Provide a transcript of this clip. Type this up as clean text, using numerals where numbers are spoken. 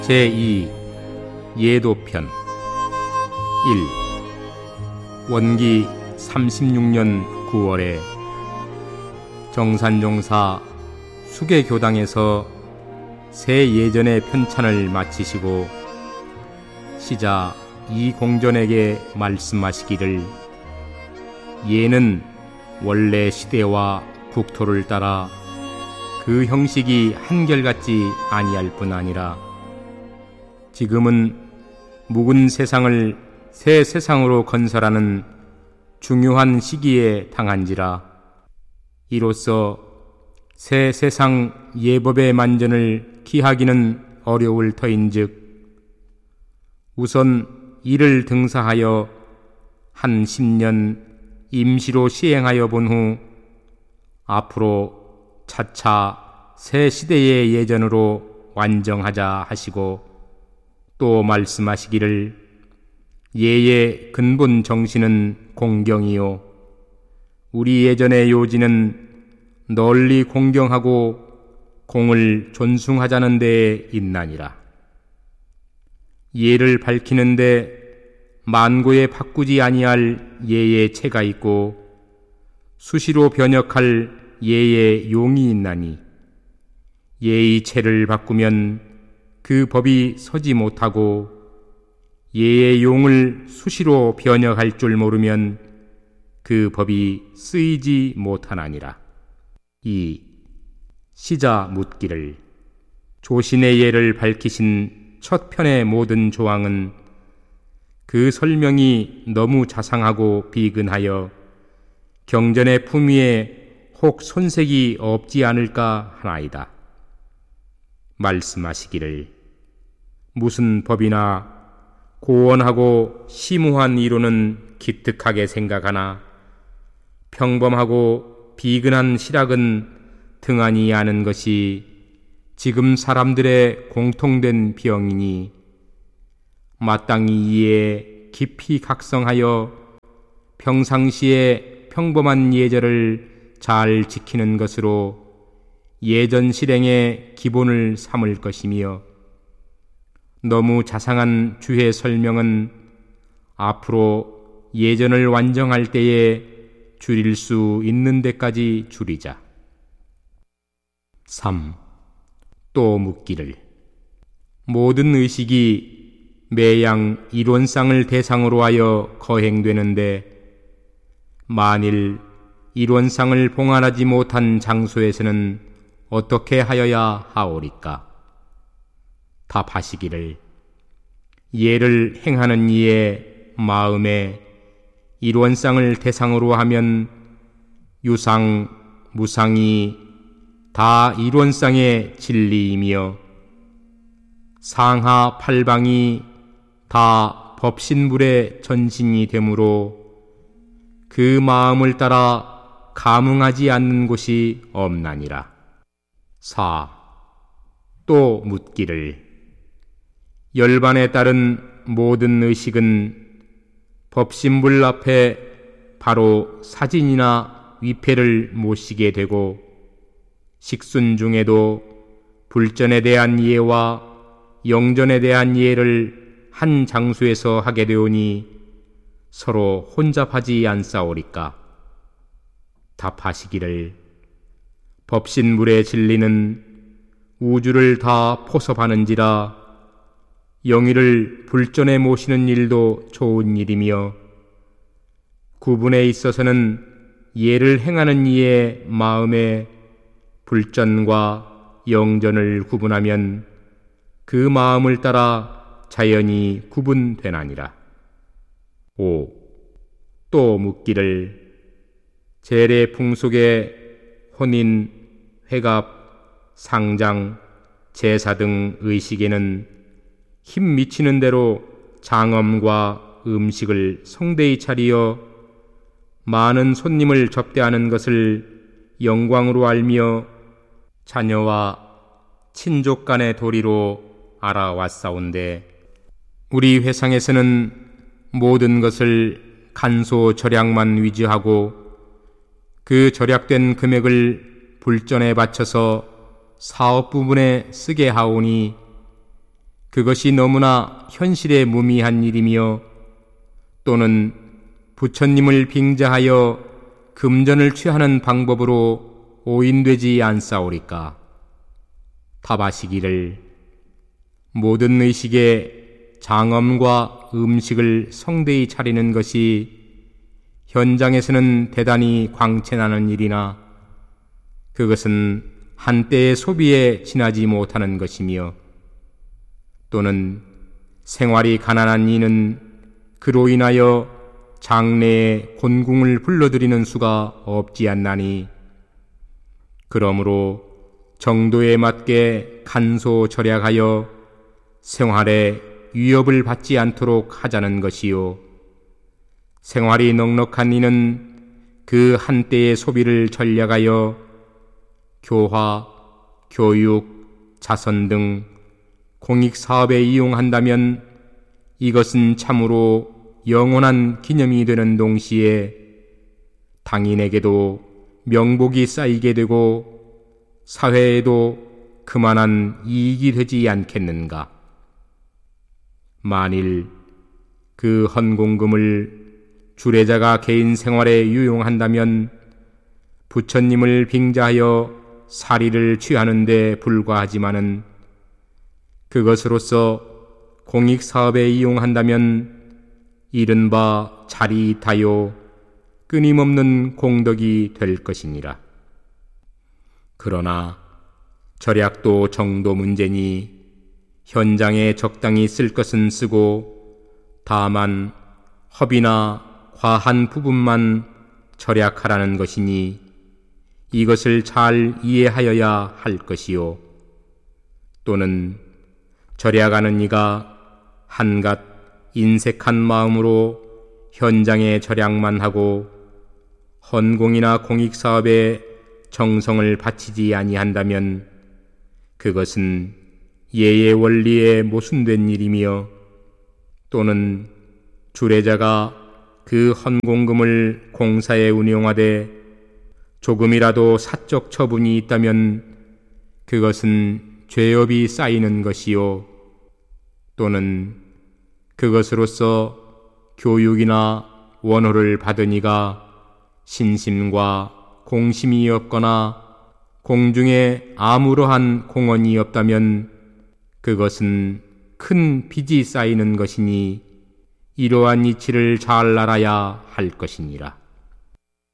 제2 예도편 1. 원기 36년 9월에 정산종사 수계교당에서 새 예전의 편찬을 마치시고 시자 이공전에게 말씀하시기를, 예는 원래 시대와 국토를 따라 그 형식이 한결같지 아니할 뿐 아니라 지금은 묵은 세상을 새 세상으로 건설하는 중요한 시기에 당한지라. 이로써 새 세상 예법의 만전을 기하기는 어려울 터인즉 우선 이를 등사하여 한 10년 임시로 시행하여 본 후 앞으로 차차 새 시대의 예전으로 완정하자 하시고, 또 말씀하시기를, 예의 근본 정신은 공경이요 우리 예전의 요지는 널리 공경하고 공을 존숭하자는 데에 있나니라. 예를 밝히는데 만고에 바꾸지 아니할 예의 체가 있고 수시로 변혁할 예의 용이 있나니, 예의 체를 바꾸면 그 법이 서지 못하고 예의 용을 수시로 변혁할 줄 모르면 그 법이 쓰이지 못하나니라. 2. 시자 묻기를, 조신의 예를 밝히신 첫 편의 모든 조항은 그 설명이 너무 자상하고 비근하여 경전의 품위에 혹 손색이 없지 않을까 하나이다. 말씀하시기를, 무슨 법이나 고원하고 심오한 이론은 기특하게 생각하나 평범하고 비근한 실학은 등한히 아는 것이 지금 사람들의 공통된 병이니, 마땅히 이에 깊이 각성하여 평상시에 평범한 예절을 잘 지키는 것으로 예전 실행의 기본을 삼을 것이며, 너무 자상한 주의 설명은 앞으로 예전을 완정할 때에 줄일 수 있는 데까지 줄이자. 3. 또 묻기를, 모든 의식이 매양 이론상을 대상으로 하여 거행되는데 만일 이론상을 봉안하지 못한 장소에서는 어떻게 하여야 하오리까? 답하시기를, 예를 행하는 이의 마음에 이론상을 대상으로 하면 유상, 무상이 다 이론상의 진리이며 상하 팔방이 다 법신불의 전신이 되므로 그 마음을 따라 감응하지 않는 곳이 없나니라. 4. 또 묻기를, 열반에 따른 모든 의식은 법신불 앞에 바로 사진이나 위패를 모시게 되고 식순 중에도 불전에 대한 이해와 영전에 대한 이해를 한 장소에서 하게 되오니 서로 혼잡하지 않사오리까? 답하시기를, 법신불의 진리는 우주를 다 포섭하는지라 영의를 불전에 모시는 일도 좋은 일이며 구분에 있어서는 예를 행하는 이의 마음에 불전과 영전을 구분하면 그 마음을 따라 자연히 구분되나니라. 5. 또 묻기를, 재래 풍속의 혼인, 회갑, 상장, 제사 등 의식에는 힘 미치는 대로 장엄과 음식을 성대히 차리어 많은 손님을 접대하는 것을 영광으로 알며 자녀와 친족 간의 도리로 알아왔사온데, 우리 회상에서는 모든 것을 간소 절약만 위주하고 그 절약된 금액을 불전에 바쳐서 사업 부분에 쓰게 하오니 그것이 너무나 현실에 무미한 일이며 또는 부처님을 빙자하여 금전을 취하는 방법으로 오인되지 않사오리까? 답하시기를 모든 의식에 장엄과 음식을 성대히 차리는 것이 현장에서는 대단히 광채나는 일이나 그것은 한때의 소비에 지나지 못하는 것이며 또는 생활이 가난한 이는 그로 인하여 장래에 곤궁을 불러들이는 수가 없지 않나니 그러므로 정도에 맞게 간소절약하여 생활에 위협을 받지 않도록 하자는 것이요 생활이 넉넉한 이는 그 한때의 소비를 전략하여 교화, 교육, 자선 등 공익사업에 이용한다면 이것은 참으로 영원한 기념이 되는 동시에 당인에게도 명복이 쌓이게 되고 사회에도 그만한 이익이 되지 않겠는가? 만일 그 헌공금을 주례자가 개인 생활에 유용한다면 부처님을 빙자하여 사리를 취하는 데 불과하지만은 그것으로서 공익사업에 이용한다면 이른바 자리타요 끊임없는 공덕이 될 것이니라. 그러나 절약도 정도 문제니 현장에 적당히 쓸 것은 쓰고 다만 허비나 과한 부분만 절약하라는 것이니 이것을 잘 이해하여야 할 것이요 또는 절약하는 이가 한갓 인색한 마음으로 현장에 절약만 하고 헌공이나 공익사업에 정성을 바치지 아니한다면 그것은 예의 원리에 모순된 일이며 또는 주례자가 그 헌공금을 공사에 운용하되 조금이라도 사적 처분이 있다면 그것은 죄업이 쌓이는 것이요 또는 그것으로서 교육이나 원호를 받은 이가 신심과 공심이 없거나 공중에 아무러한 공헌이 없다면 그것은 큰 빚이 쌓이는 것이니 이러한 이치를 잘 알아야 할 것이니라.